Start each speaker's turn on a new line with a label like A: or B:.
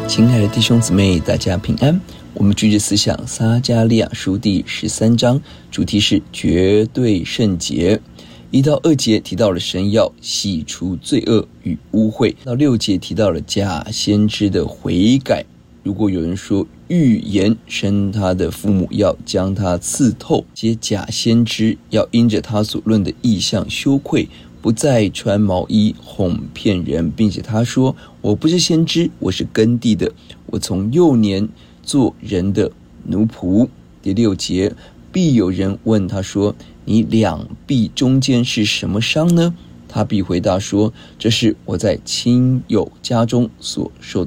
A: 亲爱的弟兄姊妹，大家平安。我们继续思想撒迦利亚书第13章，主题是绝对圣洁。1到2节提到了神要洗除罪恶与污秽，到6节提到了假先知的悔改。如果有人说预言生他的父母要将他刺透，接假先知要因着他所论的异象羞愧，不再穿毛衣哄骗人，并且他说，我不是先知，我是耕地的，我从幼年做人的奴仆。第6节，必有人问他说，你两臂中间是什么伤呢？他必回答说，这是我在亲友家中所受